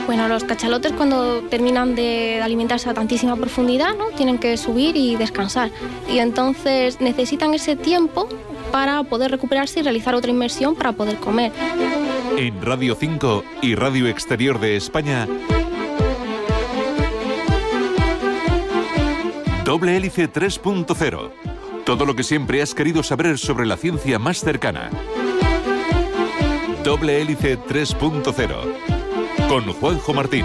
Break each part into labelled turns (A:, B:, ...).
A: Bueno, los cachalotes cuando terminan de alimentarse a tantísima profundidad, ¿no? Tienen que subir y descansar. Y entonces necesitan ese tiempo para poder recuperarse y realizar otra inmersión para poder comer.
B: En Radio 5 y Radio Exterior de España, Doble Hélice 3.0. Todo lo que siempre has querido saber sobre la ciencia más cercana. Doble Hélice 3.0. Con Juanjo Martín.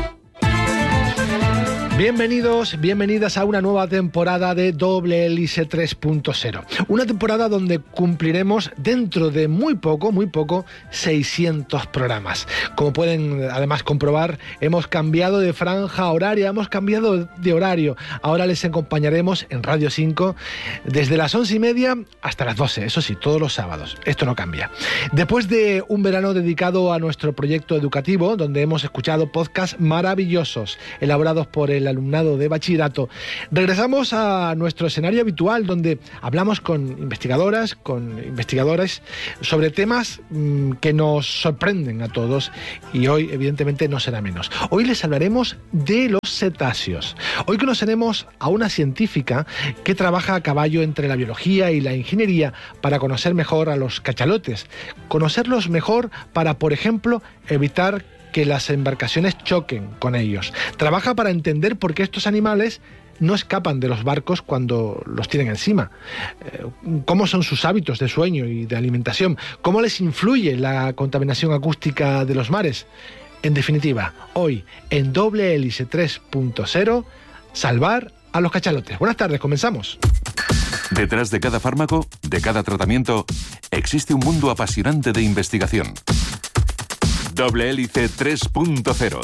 C: Bienvenidos, bienvenidas a una nueva temporada de Doble Hélice 3.0. Una temporada donde cumpliremos dentro de muy poco, 600 programas. Como pueden además comprobar, hemos cambiado de franja horaria, hemos cambiado de horario. Ahora les acompañaremos en Radio 5 desde las 11:30 hasta las 12, eso sí, todos los sábados. Esto no cambia. Después de un verano dedicado a nuestro proyecto educativo, donde hemos escuchado podcasts maravillosos, elaborados por el alumnado de bachillerato, regresamos a nuestro escenario habitual, donde hablamos con investigadoras, con investigadores sobre temas que nos sorprenden a todos, y hoy evidentemente no será menos. Hoy les hablaremos de los cetáceos. Hoy conoceremos a una científica que trabaja a caballo entre la biología y la ingeniería para conocer mejor a los cachalotes, conocerlos mejor para, por ejemplo, evitar que las embarcaciones choquen con ellos. Trabaja para entender por qué estos animales no escapan de los barcos cuando los tienen encima. Cómo son sus hábitos de sueño y de alimentación. Cómo les influye la contaminación acústica de los mares. En definitiva, hoy en Doble Hélice 3.0, salvar a los cachalotes. Buenas tardes, comenzamos.
B: Detrás de cada fármaco, de cada tratamiento, existe un mundo apasionante de investigación. Doble Hélice 3.0.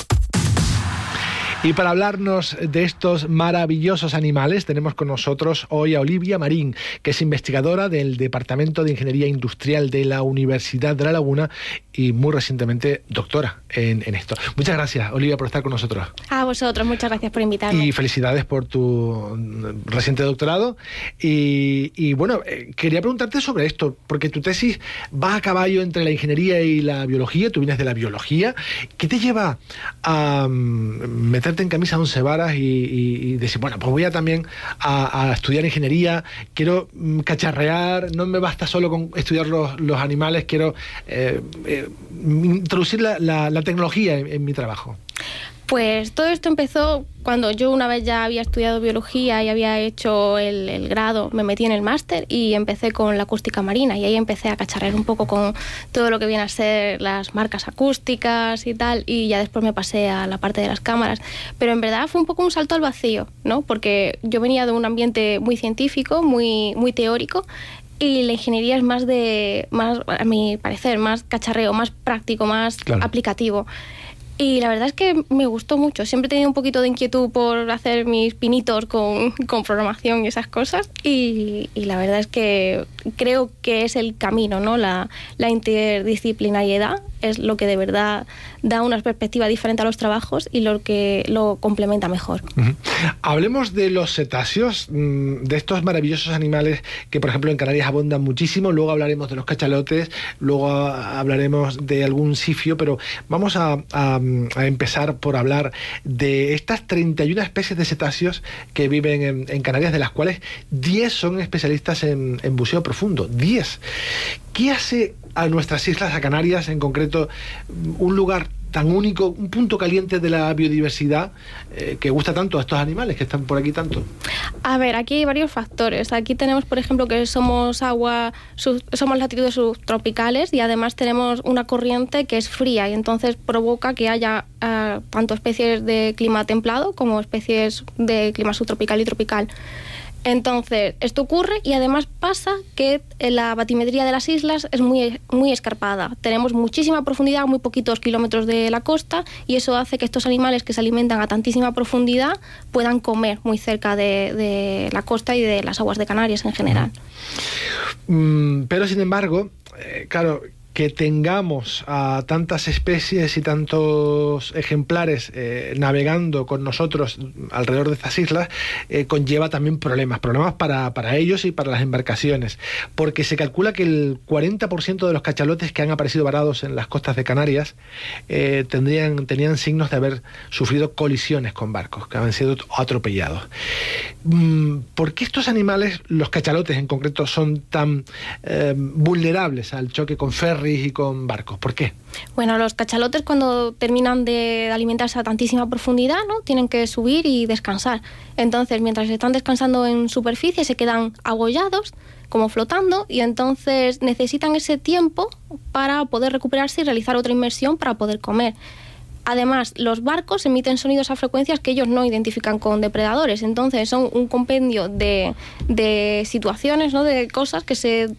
C: Y para hablarnos de estos maravillosos animales, tenemos con nosotros hoy a Olivia Marín, que es investigadora del Departamento de Ingeniería Industrial de la Universidad de La Laguna y muy recientemente doctora en esto. Muchas gracias, Olivia, por estar con nosotros.
A: A vosotros, muchas gracias por invitarme.
C: Y felicidades por tu reciente doctorado. Y bueno, quería preguntarte sobre esto, porque tu tesis va a caballo entre la ingeniería y la biología. Tú vienes de la biología. ¿Qué te lleva a meterte en camisa de 11 varas y decir, bueno, pues voy a también a estudiar ingeniería, quiero cacharrear, no me basta solo con estudiar los animales, quiero introducir la tecnología en mi trabajo?
A: Pues todo esto empezó cuando yo una vez ya había estudiado biología y había hecho el grado, me metí en el máster y empecé con la acústica marina, y ahí empecé a cacharrear un poco con todo lo que viene a ser las marcas acústicas y tal, y ya después me pasé a la parte de las cámaras. Pero en verdad fue un poco un salto al vacío, ¿no? Porque yo venía de un ambiente muy científico, muy teórico, y la ingeniería es más, a mi parecer, más cacharreo, más práctico, más aplicativo. Y la verdad es que me gustó mucho. Siempre he tenido un poquito de inquietud por hacer mis pinitos con programación y esas cosas. Y la verdad es que creo que es el camino, ¿no? La interdisciplinariedad es lo que de verdad da una perspectiva diferente a los trabajos y lo que lo complementa mejor.
C: Uh-huh. Hablemos de los cetáceos, de estos maravillosos animales que, por ejemplo, en Canarias abundan muchísimo. Luego hablaremos de los cachalotes, luego hablaremos de algún sifio, pero vamos a empezar por hablar de estas 31 especies de cetáceos que viven en Canarias, de las cuales 10 son especialistas en buceo profundo. 10. ¿Qué hace a nuestras islas, a Canarias en concreto, un lugar tan único, un punto caliente de la biodiversidad que gusta tanto a estos animales que están por aquí tanto?
A: A ver, aquí hay varios factores. Aquí tenemos, por ejemplo, que somos latitudes subtropicales, y además tenemos una corriente que es fría, y entonces provoca que haya tanto especies de clima templado como especies de clima subtropical y tropical. Entonces, esto ocurre, y además pasa que la batimetría de las islas es muy escarpada. Tenemos muchísima profundidad, muy poquitos kilómetros de la costa, y eso hace que estos animales que se alimentan a tantísima profundidad puedan comer muy cerca de la costa y de las aguas de Canarias en general.
C: Pero, sin embargo, claro, que tengamos a tantas especies y tantos ejemplares navegando con nosotros alrededor de estas islas conlleva también problemas para ellos y para las embarcaciones, porque se calcula que el 40% de los cachalotes que han aparecido varados en las costas de Canarias tenían signos de haber sufrido colisiones con barcos, que habían sido atropellados. ¿Por qué estos animales, los cachalotes en concreto, son tan vulnerables al choque con ferries y con barcos? ¿Por qué?
A: Bueno, los cachalotes, cuando terminan de alimentarse a tantísima profundidad, ¿no?, tienen que subir y descansar. Entonces, mientras están descansando en superficie, se quedan abollados, como flotando, y entonces necesitan ese tiempo para poder recuperarse y realizar otra inmersión para poder comer. Además, los barcos emiten sonidos a frecuencias que ellos no identifican con depredadores, entonces son un compendio de situaciones, ¿no?, de cosas que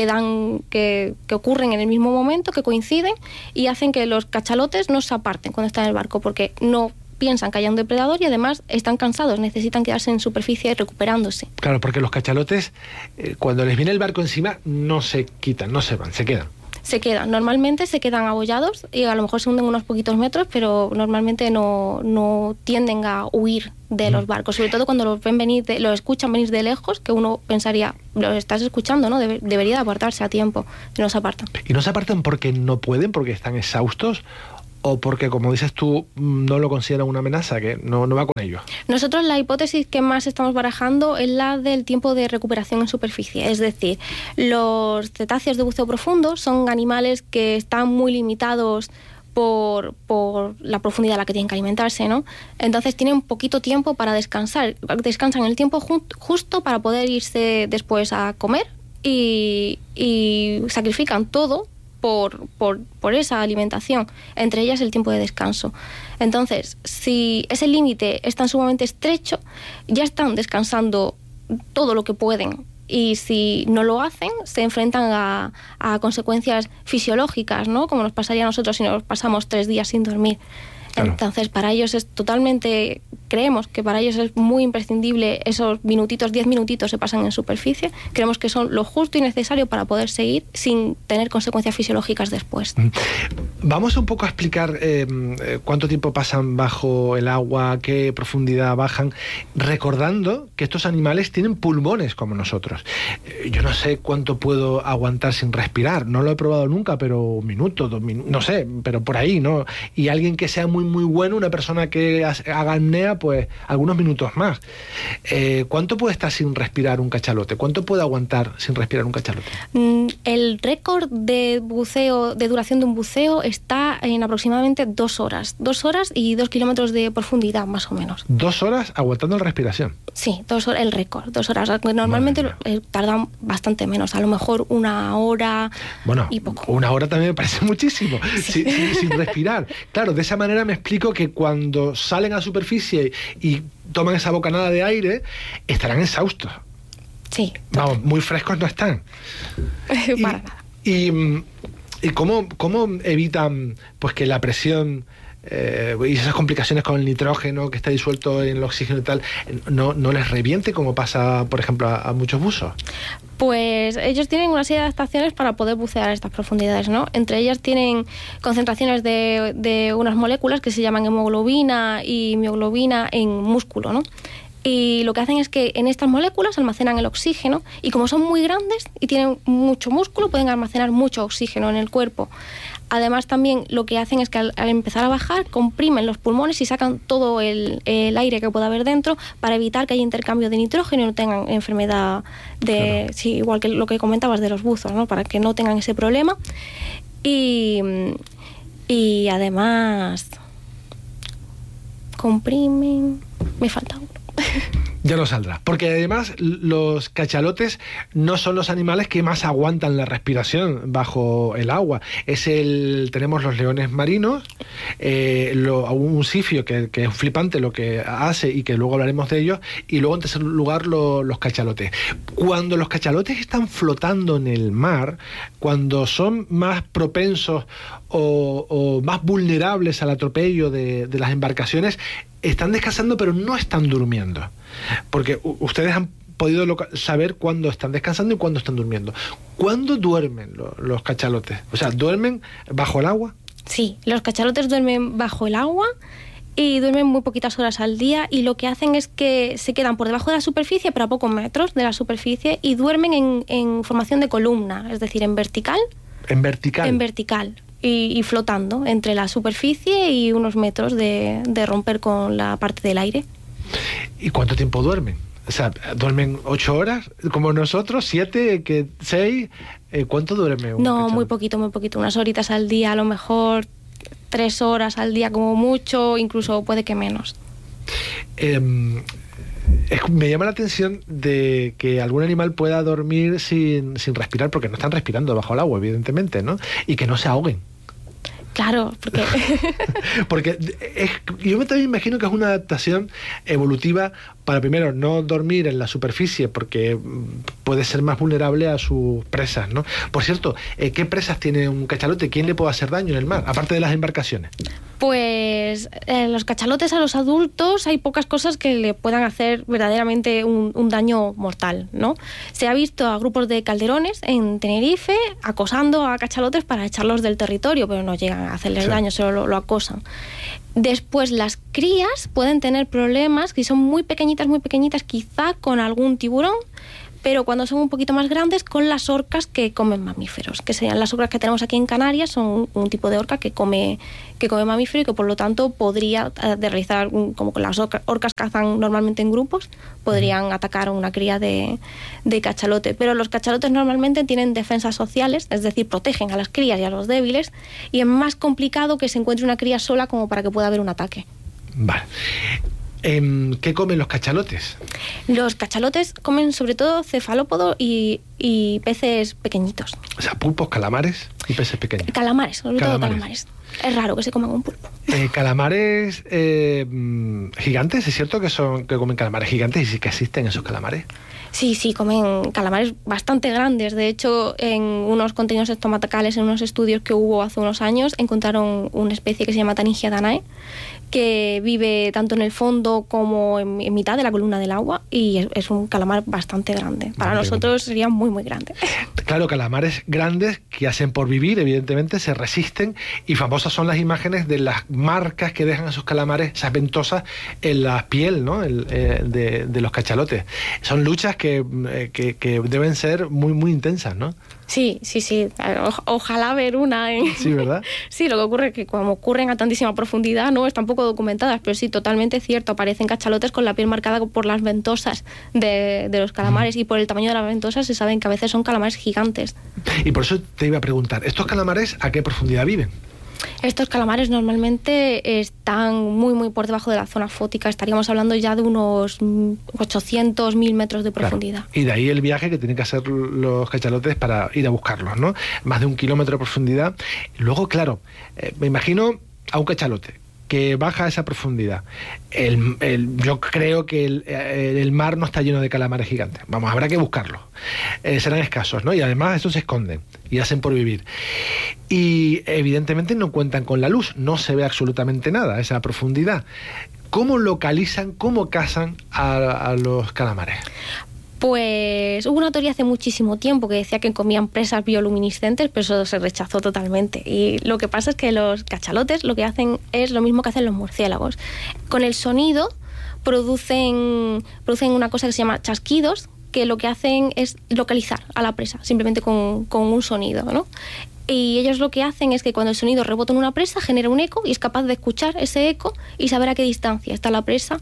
A: ocurren en el mismo momento, que coinciden y hacen que los cachalotes no se aparten cuando están en el barco, porque no piensan que haya un depredador y además están cansados, necesitan quedarse en superficie recuperándose.
C: Claro, porque los cachalotes, cuando les viene el barco encima, no se quitan, no se van, se quedan.
A: Normalmente se quedan abollados y a lo mejor se hunden unos poquitos metros, pero normalmente no tienden a huir de los barcos, sobre todo cuando los ven venir, los escuchan venir de lejos, que uno pensaría, los estás escuchando, ¿no? Debería de apartarse a tiempo, y no se apartan. ¿Y no se apartan porque no pueden, porque están exhaustos? ¿O porque, como dices tú, no lo consideran una amenaza, que no va con ellos? Nosotros la hipótesis que más estamos barajando es la del tiempo de recuperación en superficie. Es decir, los cetáceos de buceo profundo son animales que están muy limitados por la profundidad a la que tienen que alimentarse, ¿no? Entonces tienen poquito tiempo para descansar. Descansan el tiempo justo para poder irse después a comer y sacrifican todo por esa alimentación, entre ellas el tiempo de descanso. Entonces, si ese límite es tan sumamente estrecho, ya están descansando todo lo que pueden, y si no lo hacen, se enfrentan a consecuencias fisiológicas, ¿no?, como nos pasaría a nosotros si nos pasamos 3 días sin dormir. Claro. Entonces, para ellos creemos que para ellos es muy imprescindible esos 10 minutitos se pasan en superficie. Creemos que son lo justo y necesario para poder seguir sin tener consecuencias fisiológicas después.
C: Vamos un poco a explicar cuánto tiempo pasan bajo el agua, qué profundidad bajan, recordando que estos animales tienen pulmones como nosotros. Yo no sé cuánto puedo aguantar sin respirar, no lo he probado nunca, pero 1 minuto, 2 minutos, no sé, pero por ahí, ¿no? Y alguien que sea muy bueno, una persona que haga apnea, pues algunos minutos más. ¿Cuánto puede estar sin respirar un cachalote? ¿Cuánto puede aguantar sin respirar un cachalote?
A: El récord de duración de un buceo está en aproximadamente 2 horas. 2 horas y 2 kilómetros de profundidad, más o menos.
C: 2 horas aguantando la respiración.
A: Sí, 2 horas, el récord, 2 horas. Normalmente tardan bastante menos, a lo mejor 1 hora y poco.
C: 1 hora también me parece muchísimo, sí. sin respirar. Claro, de esa manera me explico que cuando salen a superficie y toman esa bocanada de aire, estarán exhaustos.
A: Sí.
C: Vamos, muy frescos no están.
A: Para nada.
C: ¿Y cómo evitan pues que la presión y esas complicaciones con el nitrógeno que está disuelto en el oxígeno y tal no les reviente, como pasa, por ejemplo, a muchos buzos?
A: Pues ellos tienen una serie de adaptaciones para poder bucear a estas profundidades, ¿no? Entre ellas tienen concentraciones de unas moléculas que se llaman hemoglobina y mioglobina en músculo, ¿no? Y lo que hacen es que en estas moléculas almacenan el oxígeno, y como son muy grandes y tienen mucho músculo, pueden almacenar mucho oxígeno en el cuerpo. Además, también lo que hacen es que al empezar a bajar, comprimen los pulmones y sacan todo el aire que pueda haber dentro para evitar que haya intercambio de nitrógeno y no tengan enfermedad
C: Claro.
A: Sí, igual que lo que comentabas de los buzos, ¿no? Para que no tengan ese problema. Y además comprimen... Me falta uno.
C: Ya no saldrá, porque además los cachalotes no son los animales que más aguantan la respiración bajo el agua. Tenemos los leones marinos, un sifio que es flipante lo que hace y que luego hablaremos de ellos, y luego en tercer lugar los cachalotes. Cuando los cachalotes están flotando en el mar, cuando son más propensos o más vulnerables al atropello de las embarcaciones, están descansando pero no están durmiendo, porque ustedes han podido saber cuándo están descansando y cuándo están durmiendo. ¿Cuándo duermen los cachalotes? O sea, ¿duermen bajo el agua?
A: Sí, los cachalotes duermen bajo el agua y duermen muy poquitas horas al día, y lo que hacen es que se quedan por debajo de la superficie, pero a pocos metros de la superficie, y duermen en formación de columna, es decir, en vertical.
C: ¿En vertical?
A: En vertical. Y flotando entre la superficie y unos metros de romper con la parte del aire.
C: ¿Y cuánto tiempo duermen? O sea, ¿duermen 8 horas como nosotros? ¿7? ¿6? ¿Cuánto duerme un cachalote?
A: Muy poquito. Unas horitas al día, a lo mejor 3 horas al día como mucho, incluso puede que menos.
C: Me llama la atención de que algún animal pueda dormir sin respirar, porque no están respirando bajo el agua, evidentemente, ¿no? Y que no se ahoguen.
A: Claro, porque...
C: porque yo también imagino que es una adaptación evolutiva para, primero, no dormir en la superficie, porque puede ser más vulnerable a sus presas, ¿no? Por cierto, ¿qué presas tiene un cachalote? ¿Quién le puede hacer daño en el mar, aparte de las embarcaciones?
A: Pues los cachalotes, a los adultos hay pocas cosas que le puedan hacer verdaderamente un daño mortal, ¿no? Se ha visto a grupos de calderones en Tenerife acosando a cachalotes para echarlos del territorio, pero no llegan a hacerles daño, solo lo acosan. Después, las crías pueden tener problemas, que son muy pequeñitas, quizá con algún tiburón, pero cuando son un poquito más grandes, con las orcas que comen mamíferos, que serían las orcas que tenemos aquí en Canarias, son un tipo de orca que come mamífero, y que por lo tanto podría realizar, como las orcas cazan normalmente en grupos, podrían atacar a una cría de cachalote. Pero los cachalotes normalmente tienen defensas sociales, es decir, protegen a las crías y a los débiles, y es más complicado que se encuentre una cría sola como para que pueda haber un ataque.
C: Vale. ¿Qué comen los cachalotes?
A: Los cachalotes comen sobre todo cefalópodos y peces pequeñitos.
C: O sea, pulpos, calamares y peces pequeños.
A: Calamares, sobre todo calamares. Es raro que se coman un pulpo.
C: Calamares gigantes, ¿es cierto que comen calamares gigantes y sí que existen esos calamares? Sí,
A: comen calamares bastante grandes. De hecho, en unos contenidos estomacales, en unos estudios que hubo hace unos años, encontraron una especie que se llama Taningia danae, que vive tanto en el fondo como en mitad de la columna del agua, y es un calamar bastante grande. Para nosotros sería muy, muy grande.
C: Claro, calamares grandes que hacen por vivir, evidentemente, se resisten, y famosas son las imágenes de las marcas que dejan esos calamares, esas ventosas en la piel, ¿no? de los cachalotes. Son luchas que deben ser muy, muy intensas, ¿no?
A: Sí. Ojalá ver una.
C: Sí, ¿verdad?
A: Sí, lo que ocurre es que como ocurren a tantísima profundidad, no están poco documentadas, pero sí, totalmente cierto. Aparecen cachalotes con la piel marcada por las ventosas de los calamares, y por el tamaño de las ventosas se saben que a veces son calamares gigantes.
C: Y por eso te iba a preguntar, ¿estos calamares a qué profundidad viven?
A: Estos calamares normalmente están muy, muy por debajo de la zona fótica. Estaríamos hablando ya de unos 800, 1000 metros de profundidad.
C: Claro. Y de ahí el viaje que tienen que hacer los cachalotes para ir a buscarlos, ¿no? Más de 1 kilómetro de profundidad. Luego, claro, me imagino a un cachalote que baja a esa profundidad. Yo creo que el mar no está lleno de calamares gigantes. Vamos, habrá que buscarlos. Serán escasos, ¿no? Y además estos se esconden y hacen por vivir. Y evidentemente no cuentan con la luz, no se ve absolutamente nada a esa profundidad. ¿Cómo localizan, cómo cazan a los calamares?
A: Pues hubo una teoría hace muchísimo tiempo que decía que comían presas bioluminiscentes, pero eso se rechazó totalmente. Y lo que pasa es que los cachalotes lo que hacen es lo mismo que hacen los murciélagos. Con el sonido producen una cosa que se llama chasquidos, que lo que hacen es localizar a la presa, simplemente con un sonido, ¿no? Y ellos lo que hacen es que cuando el sonido rebota en una presa genera un eco, y es capaz de escuchar ese eco y saber a qué distancia está la presa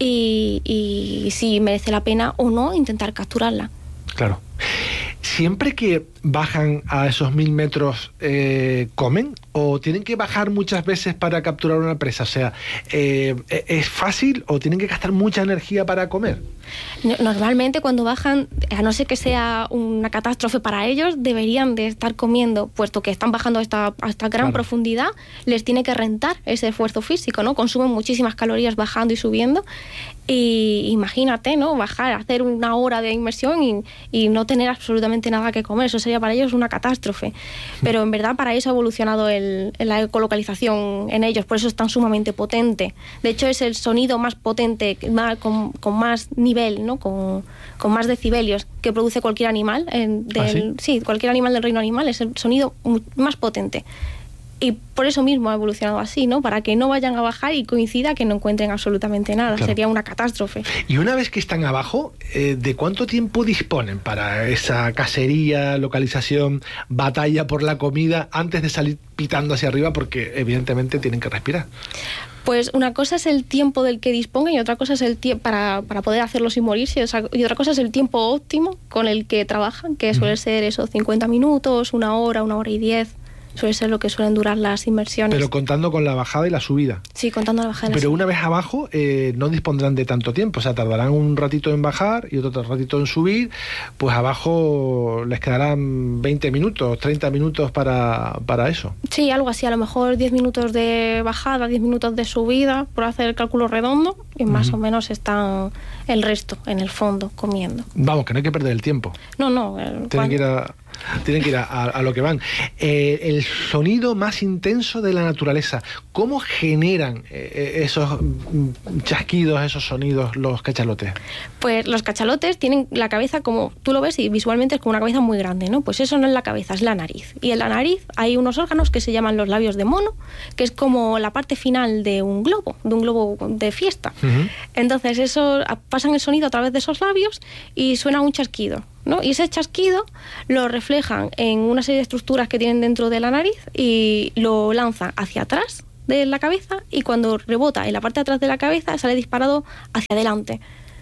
A: y si merece la pena o no intentar capturarla.
C: Claro. ¿Siempre que bajan a esos 1000 metros comen? ¿O tienen que bajar muchas veces para capturar una presa? O sea, ¿es fácil o tienen que gastar mucha energía para comer?
A: Normalmente cuando bajan, a no ser que sea una catástrofe para ellos, deberían de estar comiendo, puesto que están bajando a esta gran profundidad, les tiene que rentar ese esfuerzo físico, ¿no? Consumen muchísimas calorías bajando y subiendo. Y imagínate, ¿no? Bajar, hacer 1 hora de inmersión y no tener absolutamente nada que comer. Eso sería sería para ellos una catástrofe. Pero en verdad para eso ha evolucionado la ecolocalización en ellos, por eso es tan sumamente potente. De hecho es el sonido más potente, con más nivel, ¿no? Con más decibelios que produce cualquier animal. ¿Sí? Cualquier animal del reino animal es el sonido más potente. Y por eso mismo ha evolucionado así, ¿no? Para que no vayan a bajar y coincida que no encuentren absolutamente nada. Claro. Sería una catástrofe.
C: Y una vez que están abajo, ¿de cuánto tiempo disponen para esa cacería, localización, batalla por la comida, antes de salir pitando hacia arriba? Porque evidentemente tienen que respirar.
A: Pues una cosa es el tiempo del que dispongan y otra cosa es el tiempo para poder hacerlo sin morirse, y otra cosa es el tiempo óptimo con el que trabajan, que suele ser esos 50 minutos, 1 hora, 1 hora y 10. Suele ser lo que suelen durar las inmersiones.
C: Pero contando con la bajada y la subida.
A: Sí, contando la bajada y la subida.
C: Pero una vez abajo no dispondrán de tanto tiempo, o sea, tardarán un ratito en bajar y otro ratito en subir, pues abajo les quedarán 20 minutos, 30 minutos para eso.
A: Sí, algo así, a lo mejor 10 minutos de bajada, 10 minutos de subida, por hacer el cálculo redondo, y más o menos están el resto en el fondo comiendo.
C: Vamos, que no hay que perder el tiempo.
A: No.
C: Tienen que ir a lo que van. El sonido más intenso de la naturaleza. ¿Cómo generan esos chasquidos, esos sonidos los cachalotes?
A: Pues los cachalotes tienen la cabeza, como tú lo ves, y visualmente es como una cabeza muy grande, ¿no? Pues eso no es la cabeza, es la nariz. Y en la nariz hay unos órganos que se llaman los labios de mono, que es como la parte final de un globo de fiesta. Uh-huh. Entonces pasan el sonido a través de esos labios y suena un chasquido, ¿no? Y ese chasquido lo reflejan en una serie de estructuras que tienen dentro de la nariz y lo lanzan hacia atrás de la cabeza, y cuando rebota en la parte de atrás de la cabeza sale disparado hacia adelante.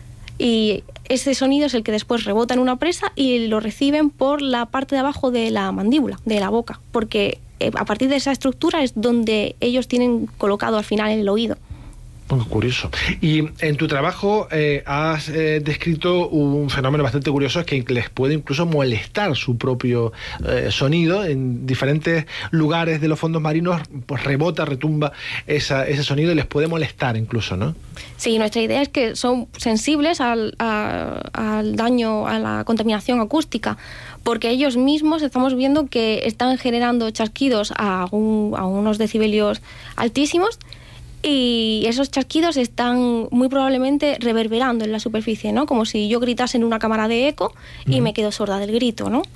A: Y ese sonido es el que después rebota en una presa y lo reciben por la parte de abajo de la mandíbula, de la boca, porque a partir de esa estructura es donde ellos tienen colocado al final el oído.
C: Bueno, curioso. Y en tu trabajo has descrito un fenómeno bastante curioso, es que les puede incluso molestar su propio sonido. En diferentes lugares de los fondos marinos pues rebota, retumba ese sonido y les puede molestar incluso, ¿no?
A: Sí, nuestra idea es que son sensibles al daño, a la contaminación acústica, porque ellos mismos estamos viendo que están generando chasquidos a unos decibelios altísimos. Y esos chasquidos están muy probablemente reverberando en la superficie, ¿no? Como si yo gritase en una cámara de eco y me quedo sorda del grito, ¿no?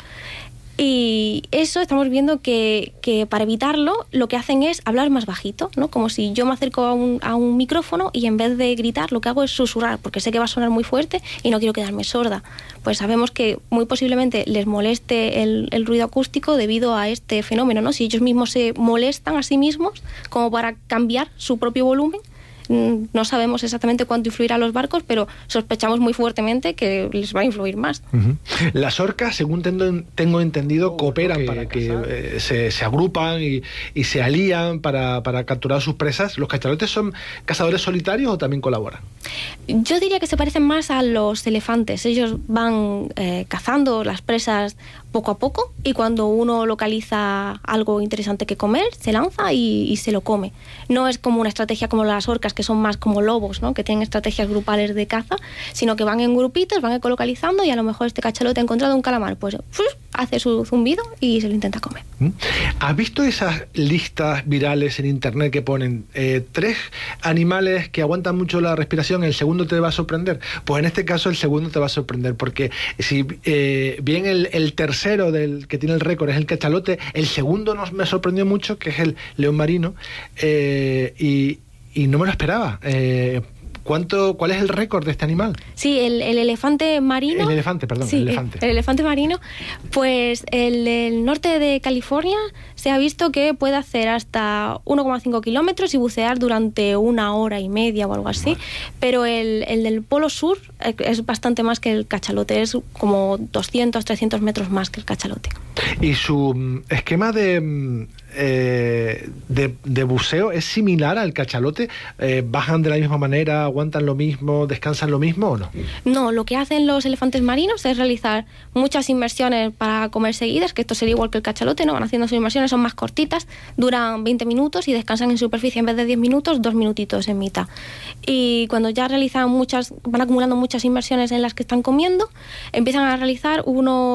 A: Y eso estamos viendo que para evitarlo lo que hacen es hablar más bajito, ¿no? Como si yo me acerco a un micrófono y en vez de gritar lo que hago es susurrar, porque sé que va a sonar muy fuerte y no quiero quedarme sorda. Pues sabemos que muy posiblemente les moleste el ruido acústico debido a este fenómeno, ¿no? Si ellos mismos se molestan a sí mismos como para cambiar su propio volumen. No sabemos exactamente cuánto influirá a los barcos, pero sospechamos muy fuertemente que les va a influir más. Uh-huh.
C: Las orcas, según tengo entendido, cooperan para que se agrupan y se alían para capturar sus presas. ¿Los cachalotes son cazadores solitarios o también colaboran?
A: Yo diría que se parecen más a los elefantes. Ellos van cazando las presas poco a poco, y cuando uno localiza algo interesante que comer, se lanza y se lo come. No es como una estrategia como las orcas, que son más como lobos, ¿no? Que tienen estrategias grupales de caza, sino que van en grupitos, van ecolocalizando, y a lo mejor este cachalote ha encontrado un calamar, pues hace su zumbido y se lo intenta comer.
C: ¿Has visto esas listas virales en internet que ponen 3 animales que aguantan mucho la respiración, el segundo te va a sorprender? Pues en este caso el segundo te va a sorprender, porque si bien el tercero del que tiene el récord es el cachalote, el segundo me sorprendió mucho, que es el león marino, y no me lo esperaba. ¿Cuál es el récord de este animal?
A: Sí, el elefante marino.
C: El elefante
A: marino. Pues el norte de California se ha visto que puede hacer hasta 1,5 kilómetros y bucear durante 1 hora y media o algo así. Vale. Pero el del Polo Sur es bastante más que el cachalote, es como 200, 300 metros más que el cachalote.
C: ¿Y su esquema de buceo es similar al cachalote? ¿Bajan de la misma manera, aguantan lo mismo, descansan lo mismo o no?
A: No, lo que hacen los elefantes marinos es realizar muchas inmersiones para comer seguidas, que esto sería igual que el cachalote, ¿no? Van haciendo sus inmersiones, son más cortitas, duran 20 minutos y descansan en superficie, en vez de 10 minutos, 2 minutitos en mitad. Y cuando ya van acumulando muchas inmersiones en las que están comiendo, empiezan a realizar unos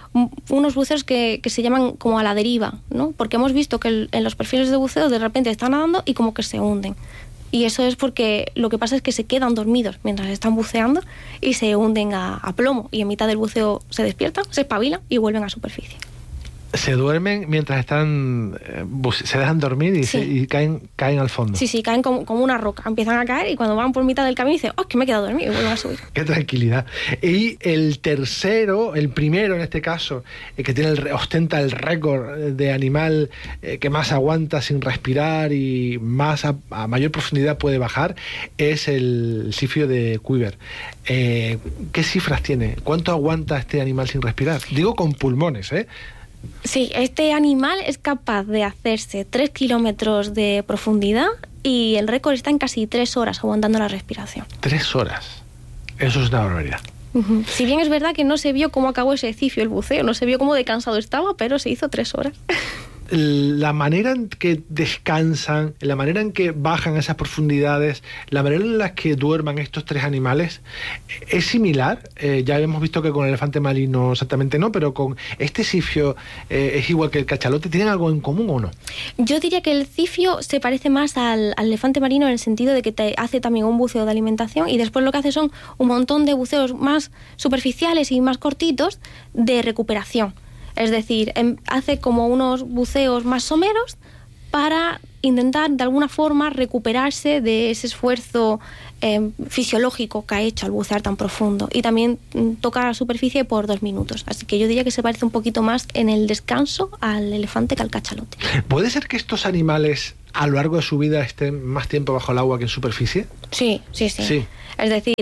A: unos buceos que se llaman como a la deriva, ¿no? Porque hemos visto que en los perfiles de buceo de repente están nadando y como que se hunden. Y eso es porque lo que pasa es que se quedan dormidos mientras están buceando y se hunden a plomo. Y en mitad del buceo se despiertan, se espabilan y vuelven a superficie.
C: Se duermen mientras están, se dejan dormir y caen al fondo.
A: Sí, caen como una roca, empiezan a caer y cuando van por mitad del camino dicen, ¡oh, que me he quedado dormido! Y vuelven a subir.
C: ¡Qué tranquilidad! Y el primero en este caso, que ostenta el récord de animal que más aguanta sin respirar y más a mayor profundidad puede bajar, es el sifio de Cuvier. ¿Qué cifras tiene? ¿Cuánto aguanta este animal sin respirar? Digo con pulmones, ¿eh?
A: Sí, este animal es capaz de hacerse 3 kilómetros de profundidad y el récord está en casi 3 horas aguantando la respiración.
C: 3 horas. Eso es una barbaridad.
A: Uh-huh. Si bien es verdad que no se vio cómo acabó ese sifio el buceo, no se vio cómo de cansado estaba, pero se hizo 3 horas.
C: La manera en que descansan, la manera en que bajan a esas profundidades, la manera en la que duerman estos 3 animales es similar. Ya hemos visto que con el elefante marino exactamente no, pero con este sifio es igual que el cachalote. ¿Tienen algo en común o no?
A: Yo diría que el sifio se parece más al elefante marino en el sentido de que te hace también un buceo de alimentación y después lo que hace son un montón de buceos más superficiales y más cortitos de recuperación. Es decir, hace como unos buceos más someros para intentar de alguna forma recuperarse de ese esfuerzo fisiológico que ha hecho al bucear tan profundo. Y también toca la superficie por 2 minutos. Así que yo diría que se parece un poquito más en el descanso al elefante que al cachalote.
C: ¿Puede ser que estos animales a lo largo de su vida estén más tiempo bajo el agua que en superficie?
A: Sí. Es decir,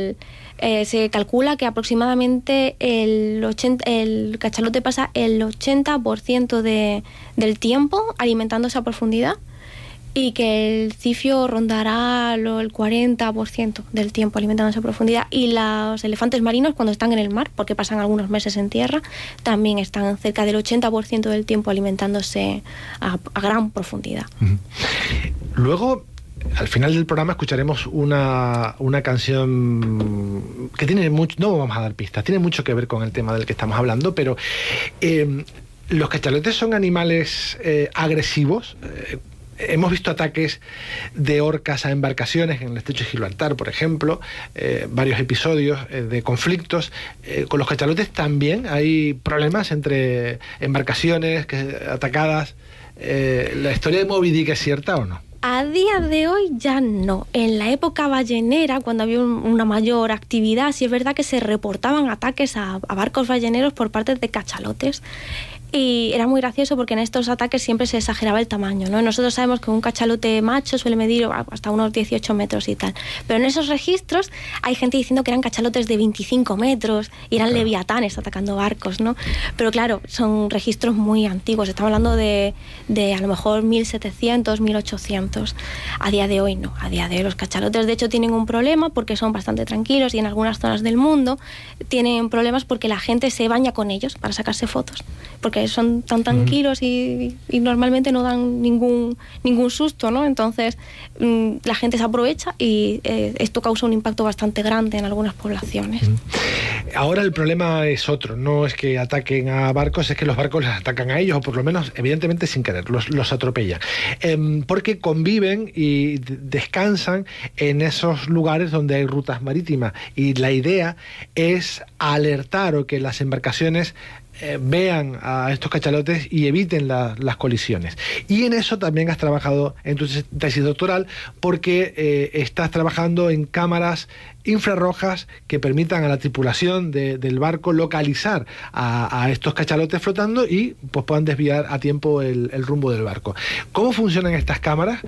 A: se calcula que aproximadamente el cachalote pasa el 80% del tiempo alimentándose a profundidad y que el cifio rondará el 40% del tiempo alimentándose a profundidad. Y los elefantes marinos, cuando están en el mar, porque pasan algunos meses en tierra, también están cerca del 80% del tiempo alimentándose a gran profundidad.
C: Luego, al final del programa escucharemos una canción que tiene mucho, no vamos a dar pistas, tiene mucho que ver con el tema del que estamos hablando, pero los cachalotes son animales agresivos. Hemos visto ataques de orcas a embarcaciones en el estrecho de Gibraltar, por ejemplo, varios episodios de conflictos. Con los cachalotes también hay problemas entre embarcaciones atacadas. ¿La historia de Moby Dick es cierta o no?
A: A día de hoy ya no. En la época ballenera, cuando había una mayor actividad, sí es verdad que se reportaban ataques a barcos balleneros por parte de cachalotes. Y era muy gracioso porque en estos ataques siempre se exageraba el tamaño, ¿no? Nosotros sabemos que un cachalote macho suele medir hasta unos 18 metros y tal. Pero en esos registros hay gente diciendo que eran cachalotes de 25 metros y eran leviatanes atacando barcos, ¿no? Pero claro, son registros muy antiguos. Estamos hablando de a lo mejor 1700, 1800. A día de hoy no. A día de hoy los cachalotes de hecho tienen un problema porque son bastante tranquilos y en algunas zonas del mundo tienen problemas porque la gente se baña con ellos para sacarse fotos. Porque son tan tranquilos y normalmente no dan ningún susto, ¿no? Entonces la gente se aprovecha y esto causa un impacto bastante grande en algunas poblaciones.
C: Ahora el problema es otro, no es que ataquen a barcos, es que los barcos les atacan a ellos, o por lo menos evidentemente sin querer, los atropellan, porque conviven y descansan en esos lugares donde hay rutas marítimas, y la idea es alertar o que las embarcaciones vean a estos cachalotes y eviten las colisiones. Y en eso también has trabajado en tu tesis doctoral, porque estás trabajando en cámaras infrarrojas que permitan a la tripulación del barco localizar a estos cachalotes flotando y pues puedan desviar a tiempo el rumbo del barco. ¿Cómo funcionan estas cámaras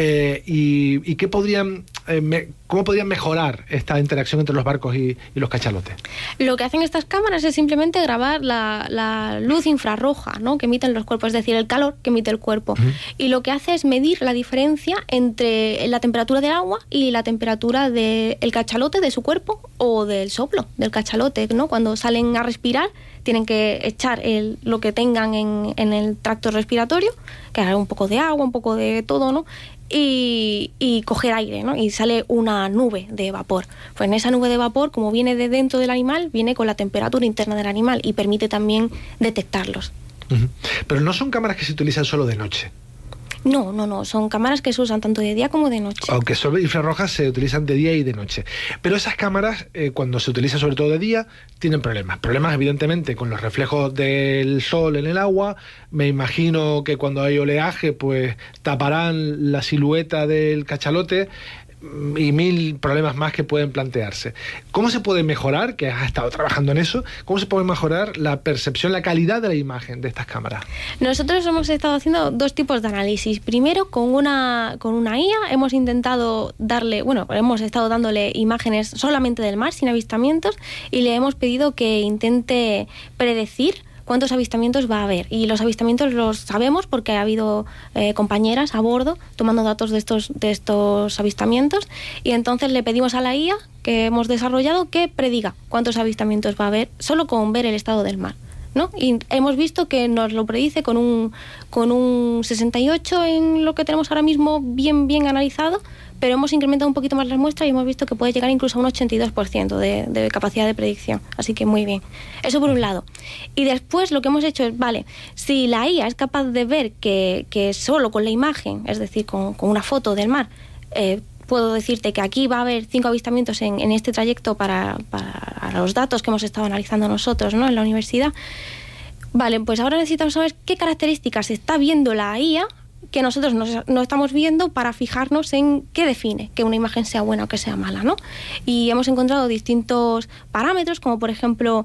C: y qué cómo podrían mejorar esta interacción entre los barcos y los cachalotes?
A: Lo que hacen estas cámaras es simplemente grabar la luz infrarroja, ¿no?, que emiten los cuerpos, es decir, el calor que emite el cuerpo. Y lo que hace es medir la diferencia entre la temperatura del agua y la temperatura del cachalote, de su cuerpo, o del soplo del cachalote, ¿no? Cuando salen a respirar tienen que echar lo que tengan en el tracto respiratorio, que es un poco de agua, un poco de todo, ¿no? y coger aire, ¿no? Y sale una nube de vapor. Pues en esa nube de vapor, como viene de dentro del animal, viene con la temperatura interna del animal y permite también detectarlos.
C: Pero no son cámaras que se utilizan solo de noche.
A: No, son cámaras que se usan tanto de día como de noche.
C: Aunque son infrarrojas, se utilizan de día y de noche. Pero esas cámaras, cuando se utilizan sobre todo de día, tienen problemas. Problemas, evidentemente, con los reflejos del sol en el agua. Me imagino que cuando hay oleaje, pues taparán la silueta del cachalote y 1000 problemas más que pueden plantearse. ¿Cómo se puede mejorar, que has estado trabajando en eso, cómo se puede mejorar la percepción, la calidad de la imagen de estas cámaras?
A: Nosotros hemos estado haciendo 2 tipos de análisis. Primero, con una IA hemos intentado hemos estado dándole imágenes solamente del mar, sin avistamientos, y le hemos pedido que intente predecir cuántos avistamientos va a haber. Y los avistamientos los sabemos porque ha habido compañeras a bordo tomando datos de estos avistamientos, y entonces le pedimos a la IA que hemos desarrollado que prediga cuántos avistamientos va a haber solo con ver el estado del mar, ¿no? Y hemos visto que nos lo predice con un 68 en lo que tenemos ahora mismo bien analizado, pero hemos incrementado un poquito más las muestras y hemos visto que puede llegar incluso a un 82% de capacidad de predicción. Así que muy bien. Eso por un lado. Y después lo que hemos hecho es, si la IA es capaz de ver que solo con la imagen, es decir, con una foto del mar, puedo decirte que aquí va a haber 5 avistamientos en este trayecto para los datos que hemos estado analizando nosotros, ¿no?, en la universidad. Pues ahora necesitamos saber qué características está viendo la IA que nosotros no estamos viendo para fijarnos en qué define que una imagen sea buena o que sea mala, ¿no? Y hemos encontrado distintos parámetros, como por ejemplo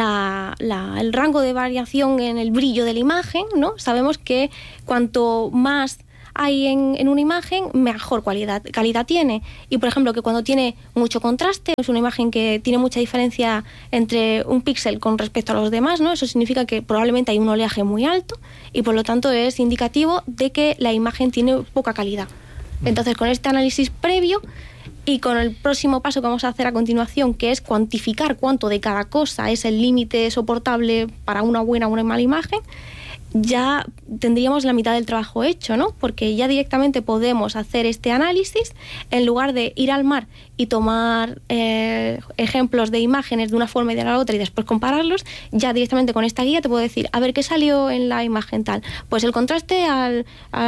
A: el rango de variación en el brillo de la imagen, ¿no? Sabemos que cuanto más hay en una imagen, mejor calidad tiene. Y por ejemplo, que cuando tiene mucho contraste, es una imagen que tiene mucha diferencia entre un píxel con respecto a los demás, ¿no? Eso significa que probablemente hay un oleaje muy alto y por lo tanto es indicativo de que la imagen tiene poca calidad. Entonces, con este análisis previo y con el próximo paso que vamos a hacer a continuación, que es cuantificar cuánto de cada cosa es el límite soportable para una buena o una mala imagen, ya tendríamos la mitad del trabajo hecho, ¿no? Porque ya directamente podemos hacer este análisis en lugar de ir al mar y tomar ejemplos de imágenes de una forma y de la otra y después compararlos. Ya directamente con esta guía te puedo decir, a ver, ¿qué salió en la imagen tal? Pues el contraste al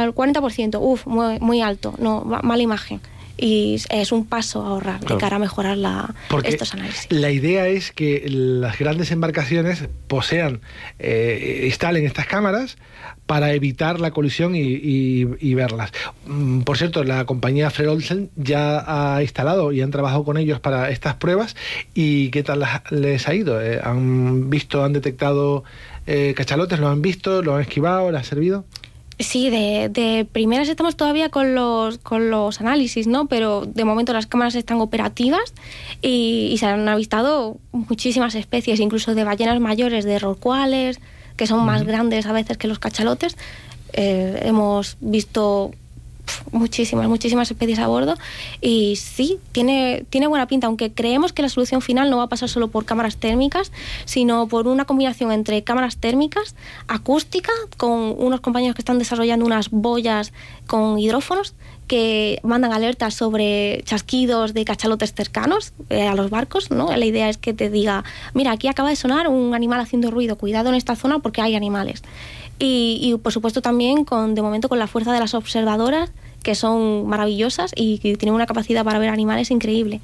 A: 40%, muy alto, no, mala imagen. Y es un paso a ahorrar de cara a mejorar estos análisis.
C: La idea es que las grandes embarcaciones instalen estas cámaras para evitar la colisión y verlas. Por cierto, la compañía Fred Olsen ya ha instalado y han trabajado con ellos para estas pruebas. ¿Y qué tal les ha ido? ¿Han detectado cachalotes? ¿Lo han visto? ¿Lo han esquivado? ¿Les ha servido?
A: Sí, de primeras estamos todavía con los análisis, ¿no? Pero de momento las cámaras están operativas y se han avistado muchísimas especies, incluso de ballenas mayores, de rorcuales, que son más grandes a veces que los cachalotes. Hemos visto muchísimas especies a bordo y sí, tiene buena pinta, aunque creemos que la solución final no va a pasar solo por cámaras térmicas, sino por una combinación entre cámaras térmicas, acústica, con unos compañeros que están desarrollando unas boyas con hidrófonos que mandan alertas sobre chasquidos de cachalotes cercanos a los barcos, ¿no? La idea es que te diga, mira, aquí acaba de sonar un animal haciendo ruido, cuidado en esta zona porque hay animales. Y por supuesto también de momento con la fuerza de las observadoras, que son maravillosas y que tienen una capacidad para ver animales increíble.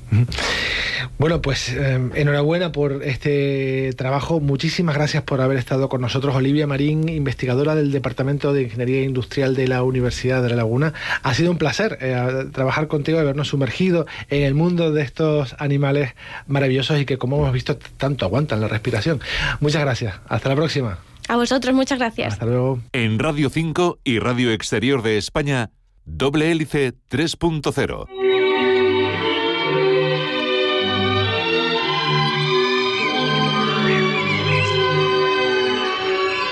C: Bueno, pues enhorabuena por este trabajo. Muchísimas gracias por haber estado con nosotros, Olivia Marín, investigadora del Departamento de Ingeniería Industrial de la Universidad de La Laguna. Ha sido un placer trabajar contigo, habernos sumergido en el mundo de estos animales maravillosos y que, como hemos visto, tanto aguantan la respiración. Muchas gracias. Hasta la próxima.
A: A vosotros, muchas gracias.
C: Hasta luego.
B: En Radio 5 y Radio Exterior de España, Doble Hélice 3.0.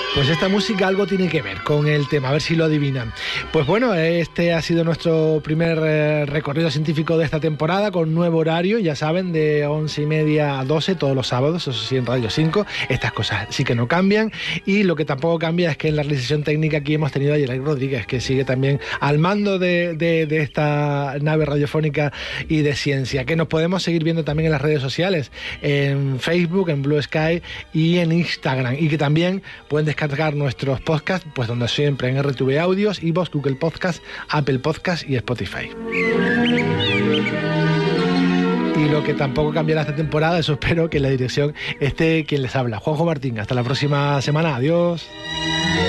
C: Pues esta música algo tiene que ver con el tema, a ver si lo adivinan. Pues bueno, este ha sido nuestro primer recorrido científico de esta temporada, con nuevo horario, ya saben, de 11:30 a 12 todos los sábados, eso sí, en Radio 5. Estas cosas sí que no cambian, y lo que tampoco cambia es que en la realización técnica aquí hemos tenido a Yeray Rodríguez, que sigue también al mando de esta nave radiofónica y de ciencia, que nos podemos seguir viendo también en las redes sociales, en Facebook, en Blue Sky y en Instagram, y que también pueden descargar nuestros podcasts, pues donde siempre, en RTV Audios, iVoox, Google Podcast, Apple Podcast y Spotify. Y lo que tampoco cambiará esta temporada, eso espero, que en la dirección esté quien les habla, Juanjo Martín. Hasta la próxima semana, adiós.